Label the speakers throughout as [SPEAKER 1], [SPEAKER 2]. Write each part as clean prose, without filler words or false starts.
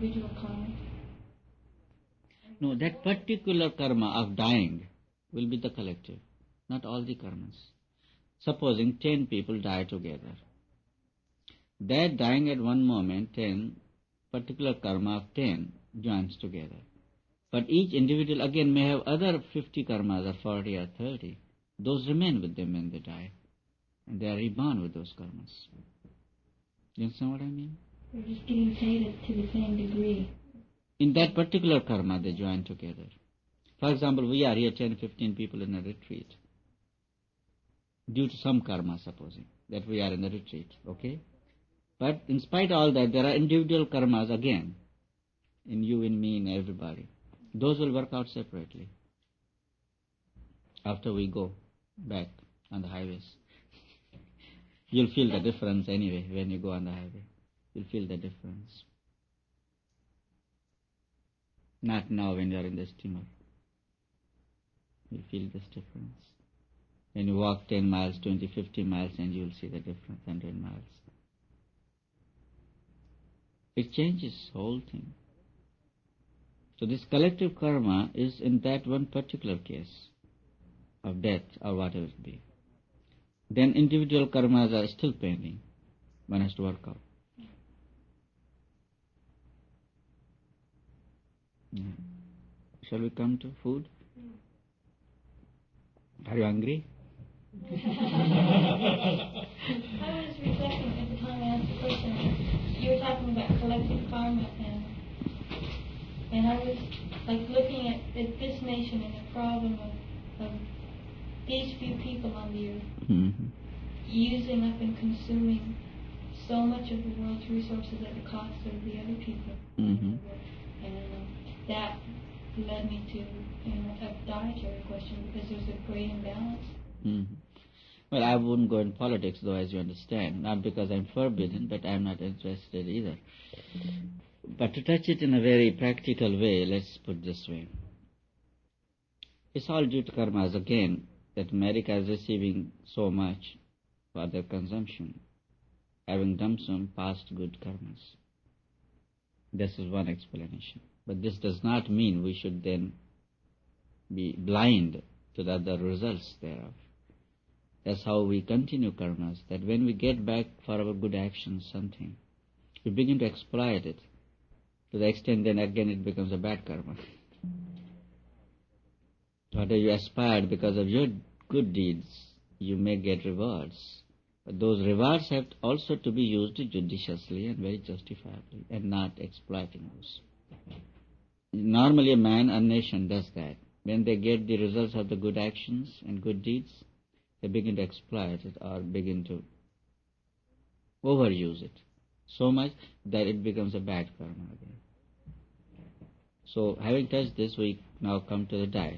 [SPEAKER 1] individual karma?
[SPEAKER 2] No, that particular karma of dying will be the collective, not all the karmas. Supposing 10 people die together. That dying at one moment, 10, particular karma of 10 joins together. But each individual again may have other 50 karmas or 40 or 30. Those remain with them when they die. And they are reborn with those karmas. You understand what I mean?
[SPEAKER 1] They're just getting paid to the same degree.
[SPEAKER 2] In that particular karma, they join together. For example, we are here 10, 15 people in a retreat. Due to some karma, supposing, that we are in a retreat, okay? But in spite of all that, there are individual karmas again, in you, in me, in everybody. Those will work out separately after we go back on the highways. You'll feel the difference anyway when you go on the highway. You'll feel the difference. Not now when you are in the steamer. You'll feel this difference. When you walk 10 miles, 20, 50 miles, and you'll see the difference, 100 miles. It changes the whole thing. So this collective karma is in that one particular case of death or whatever it be. Then individual karmas are still pending. One has to work out. Yeah. Shall we come to food? Are you hungry?
[SPEAKER 1] I was reflecting at the time I asked the question. You were talking about collective karma, and I was like looking at this nation and the problem of these few people on the earth using up and consuming so much of the world's resources at the cost of the other people. And that led me to a dietary question, because there's a great imbalance.
[SPEAKER 2] Well, I wouldn't go in politics, though, as you understand. Not because I'm forbidden, but I'm not interested either. But to touch it in a very practical way, let's put it this way. It's all due to karmas, again, that America is receiving so much for their consumption, having done some past good karmas. This is one explanation. But this does not mean we should then be blind to the other results thereof. That's how we continue karmas, that when we get back for our good actions something, we begin to exploit it to the extent then again it becomes a bad karma. Whatever you aspired because of your good deeds, you may get rewards. But those rewards have also to be used judiciously and very justifiably, and not exploiting those. Normally a man, a nation does that. When they get the results of the good actions and good deeds, they begin to exploit it or begin to overuse it so much that it becomes a bad karma again. So having touched this, we now come to the diet.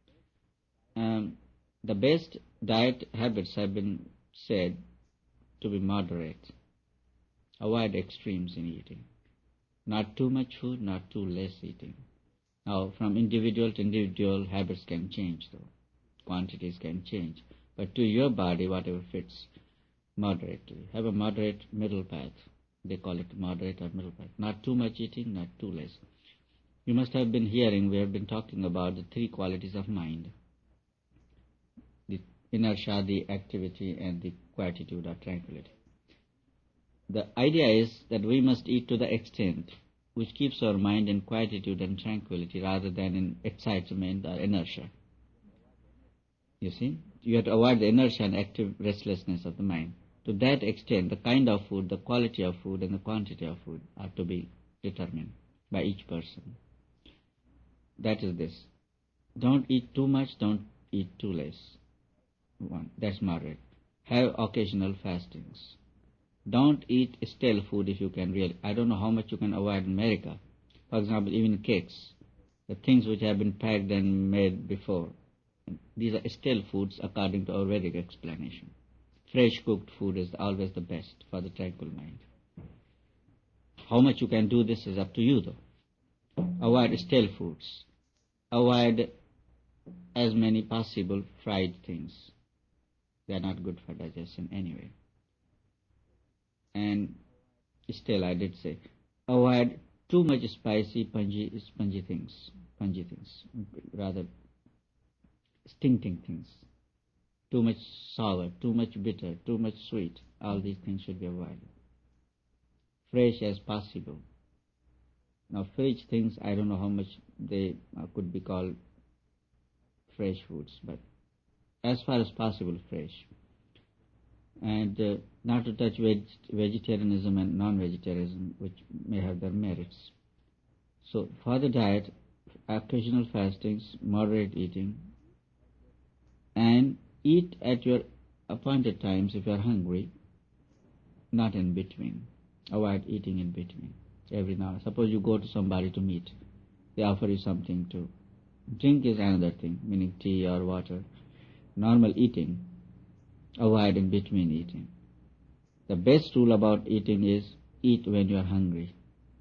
[SPEAKER 2] The best diet habits have been said to be moderate. Avoid extremes in eating. Not too much food, not too less eating. Now, from individual to individual, habits can change, though. Quantities can change. But to your body, whatever fits, moderately. Have a moderate middle path. They call it moderate or middle path. Not too much eating, not too less. You must have been hearing, we have been talking about the three qualities of mind. The inertia, the activity, and the quietude or tranquility. The idea is that we must eat to the extent which keeps our mind in quietude and tranquility rather than in excitement or inertia. You see? You have to avoid the inertia and active restlessness of the mind. To that extent, the kind of food, the quality of food, and the quantity of food are to be determined by each person. That is this. Don't eat too much, don't eat too less. One, that's moderate. Have occasional fastings. Don't eat stale food if you can really. I don't know how much you can avoid in America. For example, even cakes, the things which have been packed and made before. These are stale foods according to our Vedic explanation. Fresh cooked food is always the best for the tranquil mind. How much you can do this is up to you, though. Avoid stale foods. Avoid as many possible fried things. They are not good for digestion anyway. And still, I did say, avoid too much spicy, spongy things, rather stinking things. Too much sour, too much bitter, too much sweet. All these things should be avoided. Fresh as possible. Now, fresh things, I don't know how much they could be called fresh foods, but as far as possible, fresh. And not to touch vegetarianism and non-vegetarianism, which may have their merits. So, for the diet, occasional fastings, moderate eating, and eat at your appointed times if you are hungry, not in between. Avoid eating in between. Every now. Suppose you go to somebody to meet, they offer you something to drink is another thing, meaning tea or water. Normal eating, avoid in between eating. The best rule about eating is eat when you are hungry.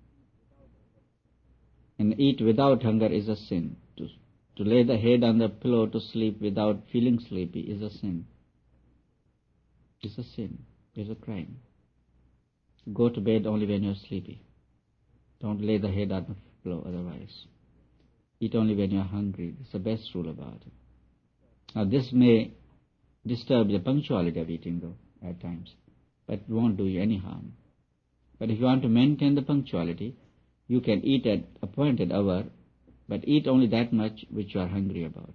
[SPEAKER 2] And eat without hunger is a sin. To lay the head on the pillow to sleep without feeling sleepy is a sin. It's a sin. It's a crime. Go to bed only when you're sleepy. Don't lay the head on the pillow otherwise. Eat only when you're hungry. It's the best rule about it. Now this may disturb the punctuality of eating though at times, but it won't do you any harm. But if you want to maintain the punctuality, you can eat at appointed hour, but eat only that much which you are hungry about.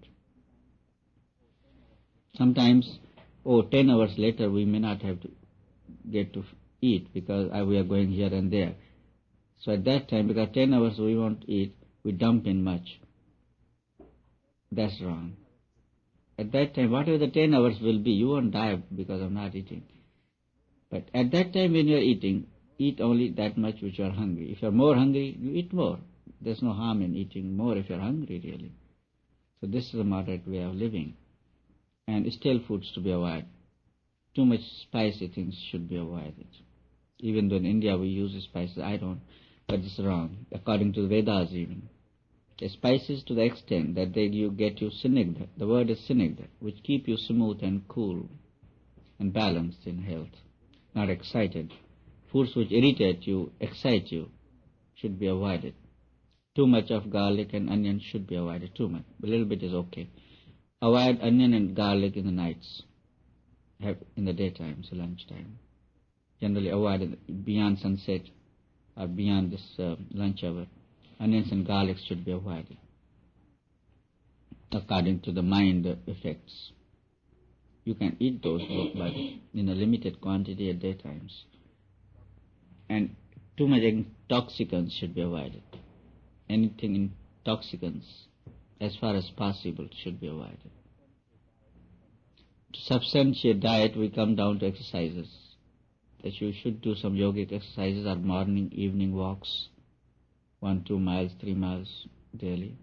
[SPEAKER 2] Sometimes, 10 hours later we may not have to get to eat because we are going here and there. So at that time, because 10 hours we won't eat, we dump in much. That's wrong. At that time, whatever the 10 hours will be, you won't die because of not eating. But at that time when you are eating, eat only that much which you are hungry. If you are more hungry, you eat more. There's no harm in eating more if you are hungry, really. So this is a moderate way of living. And stale foods to be avoided. Too much spicy things should be avoided. Even though in India we use spices, I don't, but it's wrong, according to the Vedas even. The spices to the extent that you get you sinigdha, the word is sinigdha, which keep you smooth and cool and balanced in health, not excited. Foods which irritate you, excite you, should be avoided. Too much of garlic and onion should be avoided, too much. A little bit is okay. Avoid onion and garlic in the nights, have in the daytime, so lunchtime. Generally avoid it beyond sunset or beyond this lunch hour. Onions and garlic should be avoided according to the mind effects. You can eat those, but in a limited quantity at daytimes. And too much intoxicants should be avoided. Anything intoxicants, as far as possible, should be avoided. To substantiate diet, we come down to exercises. That you should do some yogic exercises or morning, evening walks, 1, 2 miles, 3 miles daily.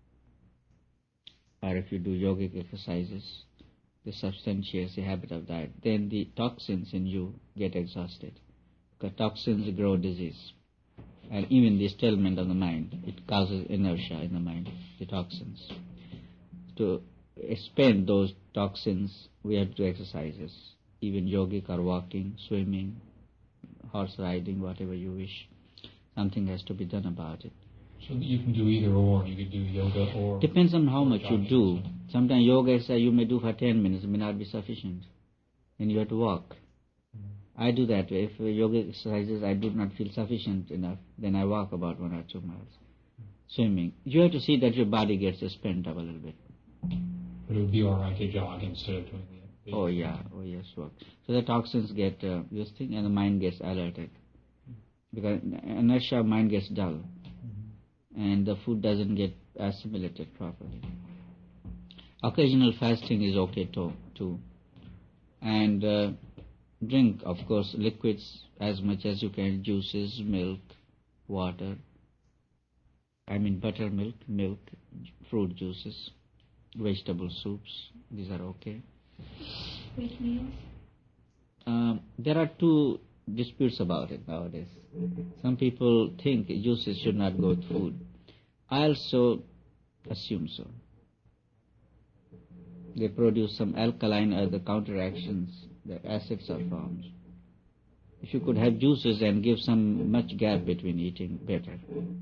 [SPEAKER 2] Or if you do yogic exercises, this substantiates the habit of diet. Then the toxins in you get exhausted. Because toxins grow disease. And even the stillment of the mind, it causes inertia in the mind, the toxins. To expend those toxins, we have to do exercises, even yogic or walking, swimming, horse riding, whatever you wish. Something has to be done about it.
[SPEAKER 3] So you can do either or. You could do yoga or...
[SPEAKER 2] Depends on how much you do. Sometimes yoga exercise you may do for 10 minutes, it may not be sufficient. Then you have to walk. I do that way. If yoga exercises I do not feel sufficient enough, then I walk about 1 or 2 miles. Swimming. You have to see that your body gets spent up a little bit.
[SPEAKER 3] But it would be all right to jog instead of doing the...
[SPEAKER 2] Oh yes, walk. So the toxins get used and the mind gets alerted. Because inertia, mind gets dull. And the food doesn't get assimilated properly. Occasional fasting is okay too. And drink, of course, liquids as much as you can, juices, milk, water. Buttermilk, milk, fruit juices, vegetable soups, these are okay.
[SPEAKER 1] Sweet meals?
[SPEAKER 2] There are two disputes about it nowadays. Some people think juices should not go with food. I also assume so. They produce some alkaline or the counteractions, the acids are formed. If you could have juices and give some much gap between eating, better.